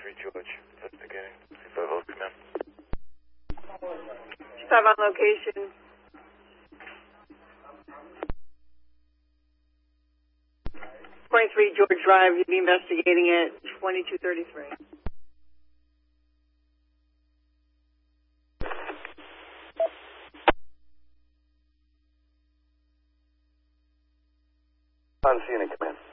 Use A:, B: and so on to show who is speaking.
A: George, investigating. C50, come in.
B: Stop on location. .23 George Drive, you'd be investigating at 2233.
A: On scene and come in.